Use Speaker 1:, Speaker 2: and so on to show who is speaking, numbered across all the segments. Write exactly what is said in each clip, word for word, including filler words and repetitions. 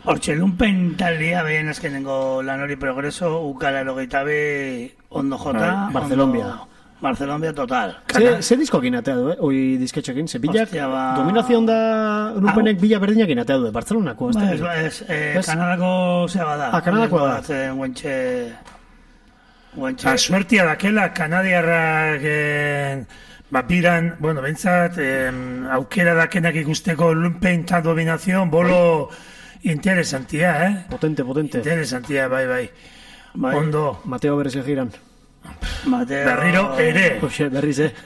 Speaker 1: Hortxe, lumpen taldia behen azkenengo lan hori progreso, ukala erogeita be, ondo jota.
Speaker 2: Barcelombia.
Speaker 1: Barcelombia total.
Speaker 2: Ze, ze diskokin atea du, eh? Oi disketxekin, ze bilak,
Speaker 1: ba...
Speaker 2: dominazion da lumpenek bila berdinakin atea du, Barcelonako.
Speaker 1: Ba, ez, ez, eh, Kanadako zeba da.
Speaker 2: Ah, Kanadakoa da.
Speaker 1: Zen, guentxe... Guentxe...
Speaker 3: A suertia dakela, kanadiarrak... Eh, Bapiran, bueno, bentsat, eh, aukera dakenak ikusteko lumpen eta dominazion, bolo interesantia, eh?
Speaker 2: Potente, potente.
Speaker 3: Interesantia, bai, bai.
Speaker 1: bai.
Speaker 3: Ondo.
Speaker 2: Mateo berriz egiran.
Speaker 1: Mateo...
Speaker 3: Berriro ere.
Speaker 2: Oxe, berriz, eh?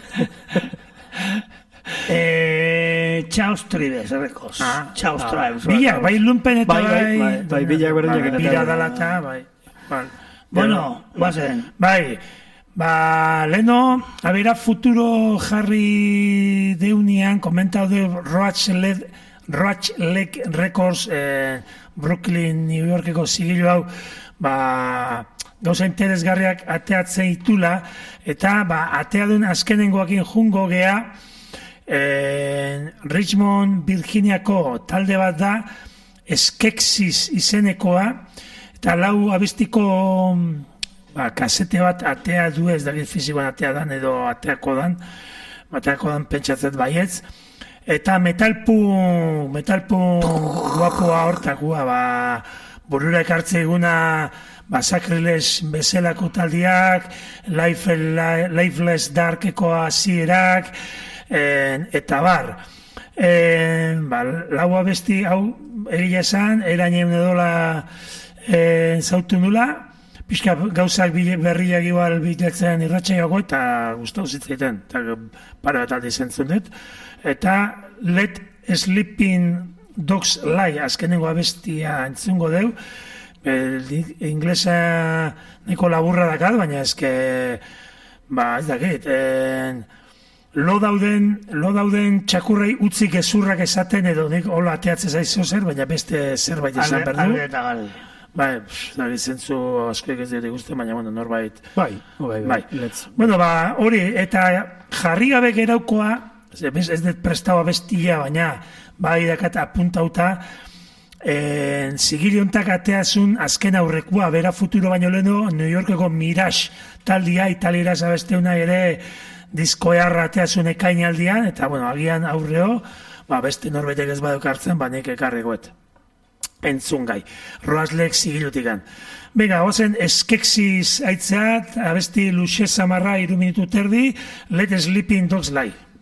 Speaker 1: eh Chaos Tribes, errekoz. Ah, Chaos ah, Tribes.
Speaker 3: Bila, bai lumpen eta
Speaker 2: bai... Bai, bai, bai, bilak berdinak.
Speaker 3: Bira dalata, bai.
Speaker 1: Bueno, bazen.
Speaker 3: Bai. Ba, leno, abera futuro jarri deunian, komentau de Roach Led, Roach Lake Records, eh, Brooklyn, New Yorkeko zigilu hau, ba, gauza interesgarriak ateatzen itula, eta, ba, ateadun azkenengoakin jungo gea, eh, Richmond, Virginiako talde bat da, Skeksis izenekoa, eta lau abestiko... Ba, kasete bat atea du ez dakit fizikoan atea dan edo ateako dan, ateako dan pentsatzet baietz, eta metalpu, metalpu guapoa hortakua, ba, burura ekartze eguna, ba, Sacrilex bezalako taldiak, Life, Lifeless Darkeko hasierak, en, eta bar. En, ba, lau abesti hau egia esan, erainen edola en, zautu nula, pixka gauzak berriak igual bilatzen irratxaiago eta gustau zitzaiten, eta para bat aldi zentzun dut. Eta Let Sleeping Dogs Lie, azkenengo abestia entzungo deu, inglesa neko laburra dakat, baina ezke, ba, ez dakit, en, lo dauden, lo dauden txakurrei utzik gezurrak esaten edo nik hola ateatzen zaizo zer, baina beste zerbait esan berdu.
Speaker 1: Alde eta gal.
Speaker 3: Bai, da zentzu askoek ez dira guzti, baina, bueno, norbait.
Speaker 2: Bai, bai, bai.
Speaker 3: Let's. Bueno, ba, hori, eta jarri gabe geraukoa, ez, ez dut prestau abestia, baina, bai dakata apuntauta, en, zigiliontak ateazun azken aurrekua, bera futuro baino leheno, New Yorkeko Mirage taldia, italieraz abesteuna ere, diskoearra ateazun ekainaldian, eta, bueno, agian aurreo, ba, beste norbetek ez baduk hartzen, ba, nik ekarregoet. Entzungai. Roaslek zigilutikan. Venga, ozen Skeksis aitzeat, abesti luxe samarra iru minutu terdi, Let Sleeping Dogs Lie.